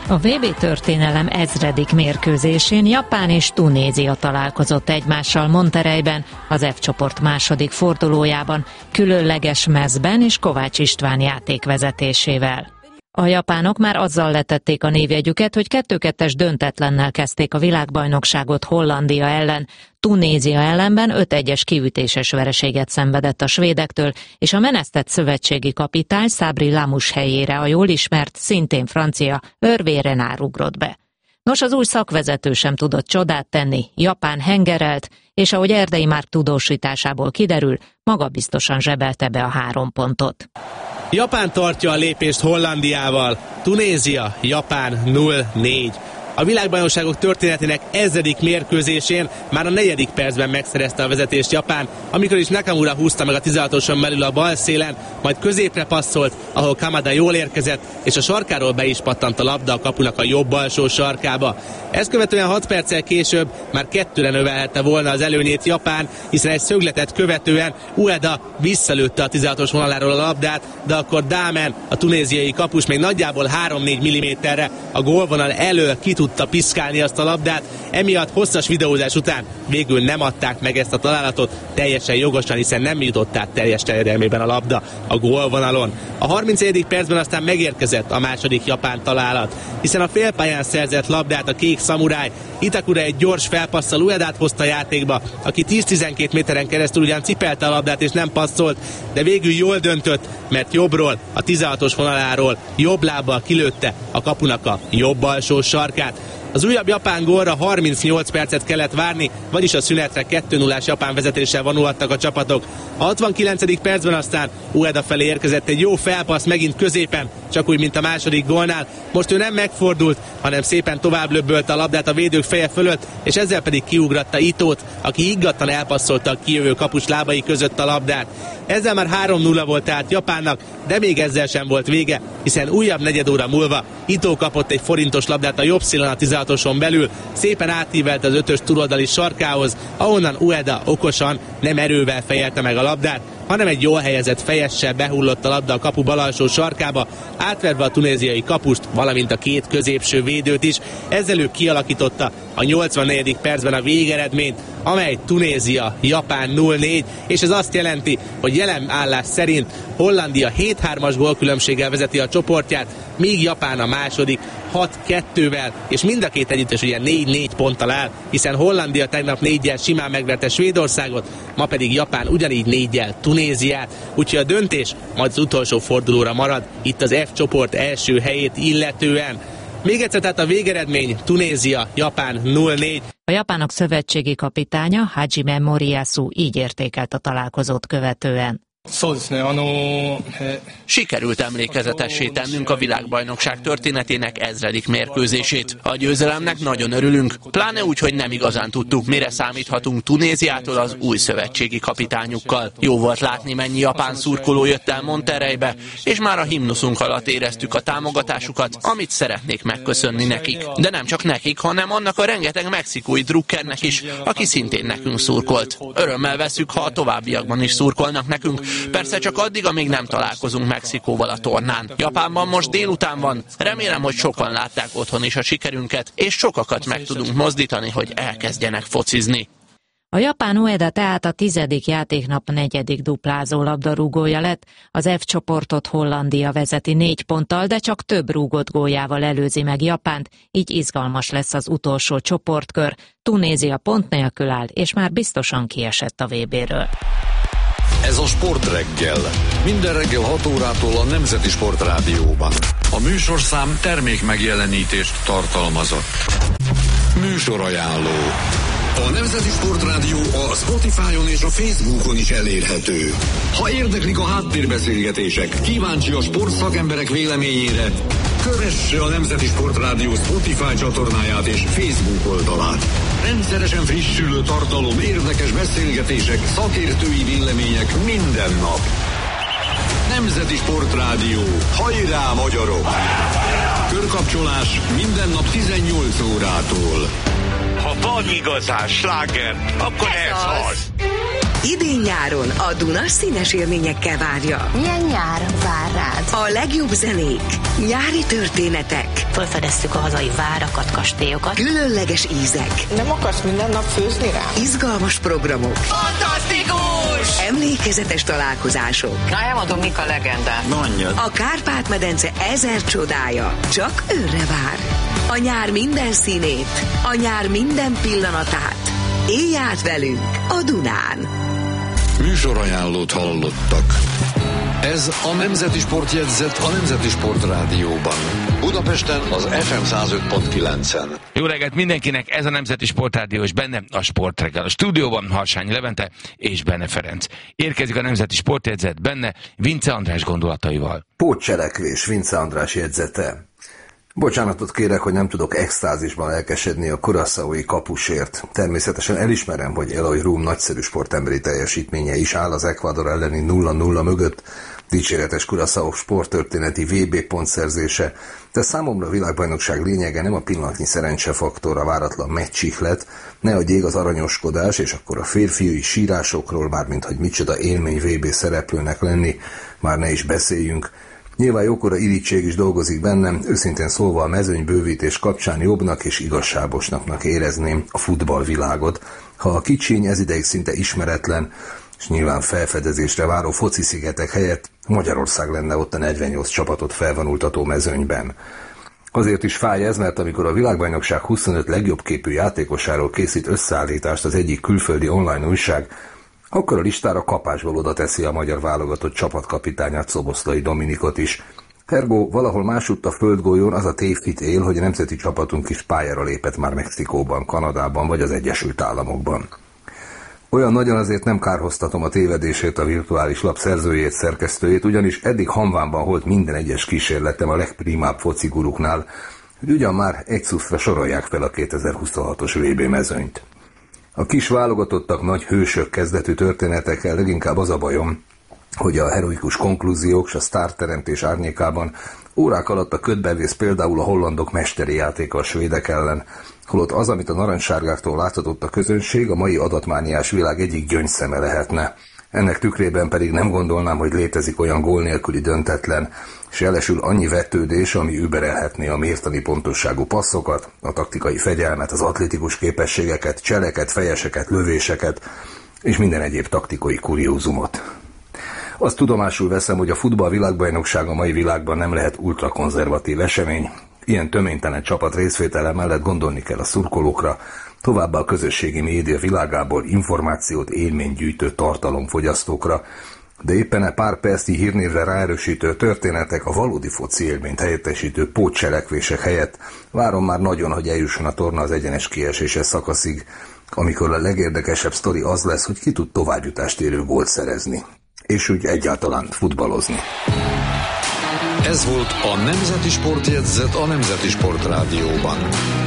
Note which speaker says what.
Speaker 1: A VB történelem ezredik mérkőzésén Japán és Tunézia találkozott egymással Monterreyben, az F csoport második fordulójában, különleges mezben és Kovács István játékvezetésével. A japánok már azzal letették a névjegyüket, hogy 2-2-es döntetlennel kezdték a világbajnokságot Hollandia ellen. Tunézia ellenben 5-1-es kiütéses vereséget szenvedett a svédektől, és a menesztett szövetségi kapitány Sabri Lamouche helyére a jól ismert, szintén francia Hervé Renard ugrott be. Nos, az új szakvezető sem tudott csodát tenni, Japán hengerelt, és ahogy Erdei Márk tudósításából kiderül, magabiztosan zsebelte be a 3 pontot.
Speaker 2: Japán tartja a lépést Hollandiával, Tunézia, Japán 0-4. A világbajnokságok történetének ezredik mérkőzésén már a 4. percben megszerezte a vezetést Japán, amikor is Nakamura húzta meg a 16-oson belül a bal szélen, majd középre passzolt, ahol Kamada jól érkezett, és a sarkáról be is pattant a labda a kapunak a jobb alsó sarkába. Ezt követően 6 perccel később már 2-re növelhette volna az előnyét Japán, hiszen egy szögletet követően Ueda visszalőtte a 16-os vonaláról a labdát, de akkor Damen, a tunéziai kapus még nagyjából 3-4 mm-re a gólvonal elől ki tudta piszkálni azt a labdát, emiatt hosszas videózás után végül nem adták meg ezt a találatot, teljesen jogosan, hiszen nem jutott át teljes terjedelmében a labda a gólvonalon. A 31. percben aztán megérkezett a második japán találat, hiszen a félpályán szerzett labdát a kék szamuráj Itakura egy gyors felpasszal Uedát hozta játékba, aki 10-12 méteren keresztül ugyan cipelte a labdát és nem passzolt, de végül jól döntött, mert jobbról, a 16-os vonaláról jobb lábbal kilőtte a kapunak a jobb alsó sarkát. Az újabb japán gólra 38 percet kellett várni, vagyis a szünetre 2-0-ás japán vezetéssel vonulhattak a csapatok. A 69. percben aztán Ueda felé érkezett egy jó felpassz megint középen, csak úgy, mint a második gólnál. Most ő nem megfordult, hanem szépen tovább löbbölte a labdát a védők feje fölött, és ezzel pedig kiugratta Itót, aki higgadtan elpasszolta a kijövő kapus lábai között a labdát. Ezzel már 3-0 volt tehát Japánnak, de még ezzel sem volt vége, hiszen újabb negyed óra múlva Itó kapott egy forintos labdát a jobb szélen a 16-oson belül, szépen átívelt az 5-ös túloldali sarkához, ahonnan Ueda okosan, nem erővel fejelte meg a labdát, hanem egy jól helyezett fejessel behullott a labda a kapu bal alsó sarkába, átverve a tunéziai kapust, valamint a két középső védőt is. Ezzel ő kialakította a 84. percben a végeredményt, amely Tunézia, Japán 0-4, és ez azt jelenti, hogy jelen állás szerint Hollandia 7-3-as gólkülönbséggel vezeti a csoportját, míg Japán a második 6-2-vel, és mind a két együttes ugye 4-4 ponttal áll, hiszen Hollandia tegnap 4-jel simán megverte Svédországot, ma pedig Japán ugyanígy 4-jel Tunéziát, úgyhogy a döntés majd az utolsó fordulóra marad, itt az F csoport első helyét illetően. Még egyszer tehát a végeredmény Tunézia, Japán 0-4.
Speaker 1: A japánok szövetségi kapitánya Hajime Moriyasu így értékelt a találkozót követően.
Speaker 3: Sikerült emlékezetessé tennünk a világbajnokság történetének ezredik mérkőzését. A győzelemnek nagyon örülünk, pláne úgy, hogy nem igazán tudtuk, mire számíthatunk Tunéziától az új szövetségi kapitányukkal. Jó volt látni, mennyi japán szurkoló jött el Monterreybe, és már a himnuszunk alatt éreztük a támogatásukat, amit szeretnék megköszönni nekik. De nem csak nekik, hanem annak a rengeteg mexikói drukkernek is, aki szintén nekünk szurkolt. Örömmel veszük, ha a továbbiakban is szurkolnak nekünk, persze csak addig, amíg nem találkozunk Mexikóval a tornán. Japánban most délután van, remélem, hogy sokan látták otthon is a sikerünket, és sokakat meg tudunk mozdítani, hogy elkezdjenek focizni.
Speaker 1: A japán Ueda tehát a 10. játéknap 4. duplázó labdarúgója lett, az F csoportot Hollandia vezeti 4 ponttal, de csak több rúgott góljával előzi meg Japánt, így izgalmas lesz az utolsó csoportkör. Tunézia pont nélkül áll, és már biztosan kiesett a VB-ről.
Speaker 4: Ez a Sportreggel. Minden reggel 6 órától a Nemzeti Sportrádióban. A műsorszám termék megjelenítést tartalmazott. Műsorajánló. A Nemzeti Sportrádió a Spotify-on és a Facebookon is elérhető. Ha érdeklik a háttérbeszélgetések, kíváncsi a sportszakemberek véleményére, kövesse a Nemzeti Sportrádió Spotify csatornáját és Facebook oldalát. Rendszeresen frissülő tartalom, érdekes beszélgetések, szakértői vélemények minden nap. Nemzeti Sportrádió. Hajrá, magyarok! Körkapcsolás minden nap 18 órától.
Speaker 5: Ha van igazán sláger, akkor ez az. Idén-nyáron a Duna színes élményekkel várja.
Speaker 6: Milyen nyár vár rád?
Speaker 5: A legjobb zenék, nyári történetek.
Speaker 6: Felfedeztük a hazai várakat, kastélyokat.
Speaker 5: Különleges ízek.
Speaker 7: Nem akarsz minden nap főzni rá?
Speaker 5: Izgalmas programok.
Speaker 7: Fantasztikus!
Speaker 5: Emlékezetes találkozások.
Speaker 7: Na, elmondom, mik a legendák.
Speaker 8: Mondjad.
Speaker 5: A Kárpát-medence 1000 csodája csak őrre vár. A nyár minden színét, a nyár minden pillanatát. Élj át velünk a Dunán!
Speaker 4: Műsorajánlót hallottak. Ez a Nemzeti Sportjegyzet a Nemzeti Sport Rádióban. Budapesten az FM 105.9-en.
Speaker 9: Jó reggelt mindenkinek, ez a Nemzeti Sportrádió, és benne a Sportreggel. A stúdióban Harsányi Levente és Benne Ferenc. Érkezik a Nemzeti Sportjegyzet, benne Vince András gondolataival.
Speaker 10: Pótcselekvés, Vince András jegyzete. Bocsánatot kérek, hogy nem tudok extázisban elkesedni a curaçaói kapusért. Természetesen elismerem, hogy Eloy Room nagyszerű sportemberi teljesítménye is áll az Ecuador elleni 0-0 mögött, dicséretes Curaçao sporttörténeti VB pontszerzése, de számomra a világbajnokság lényege nem a pillanatnyi szerencsefaktor, a váratlan meccsihlet, ne adj ég az aranyoskodás, és akkor a férfiúi sírásokról, mármint hogy micsoda élmény VB szereplőnek lenni, már ne is beszéljünk. Nyilván jókora irigység is dolgozik bennem, őszintén szólva a mezőnybővítés kapcsán jobbnak és igazságosnak érezném a futballvilágot, ha a kicsiny ezideig szinte ismeretlen, és nyilván felfedezésre váró foci szigetek helyett Magyarország lenne ott a 48 csapatot felvonultató mezőnyben. Azért is fáj ez, mert amikor a világbajnokság 25 legjobb képű játékosáról készít összeállítást az egyik külföldi online újság, akkor a listára kapásból oda teszi a magyar válogatott csapatkapitányát, Szoboszlai Dominikot is. Ergo, valahol másutt a földgolyón az a tévhit él, hogy a nemzeti csapatunk is pályára lépett már Mexikóban, Kanadában vagy az Egyesült Államokban. Olyan nagyon azért nem kárhoztatom a tévedését a virtuális lap szerzőjét, szerkesztőjét, ugyanis eddig hamvánban volt minden egyes kísérletem a legprimább fociguruknál, hogy ugyan már egy szuszra sorolják fel a 2026-os VB mezőnyt. A kis válogatottak nagy hősök kezdetű történetekkel leginkább az a bajom, hogy a heroikus konklúziók és a sztárteremtés árnyékában órák alatt a ködbevész például a hollandok mesteri játéka a svédek ellen, holott az, amit a narancssárgáktól láthatott a közönség, a mai adatmániás világ egyik gyöngyszeme lehetne. Ennek tükrében pedig nem gondolnám, hogy létezik olyan gól nélküli döntetlen, és jelesül annyi vetődés, ami überelhetné a mértani pontosságú passzokat, a taktikai fegyelmet, az atlétikus képességeket, cseleket, fejeseket, lövéseket, és minden egyéb taktikai kuriózumot. Azt tudomásul veszem, hogy a futball világbajnokság a mai világban nem lehet ultrakonzervatív esemény. Ilyen töménytelen csapat részvétele mellett gondolni kell a szurkolókra, továbbá a közösségi média világából információt élménygyűjtő tartalomfogyasztókra, de éppen a pár percnyi hírnévre ráerősítő történetek, a valódi foci élményt helyettesítő pótcselekvések helyett várom már nagyon, hogy eljusson a torna az egyenes kieséses szakaszig, amikor a legérdekesebb sztori az lesz, hogy ki tud továbbjutást érő gólt szerezni, és úgy egyáltalán futballozni.
Speaker 4: Ez volt a Nemzeti Sportjegyzet a Nemzeti Sport Rádióban.